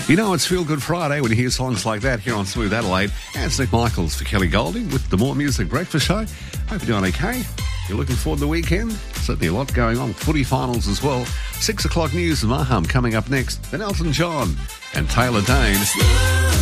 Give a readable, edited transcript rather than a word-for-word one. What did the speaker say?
You know, it's Feel Good Friday when you hear songs like that here on Smooth Adelaide. And it's Nick Michaels for Kelly Golding with the More Music Breakfast Show. Hope you're doing okay. You're looking forward to the weekend. Certainly a lot going on. Footy finals as well. 6 o'clock news with Maham coming up next. Then Elton John and Taylor Dane.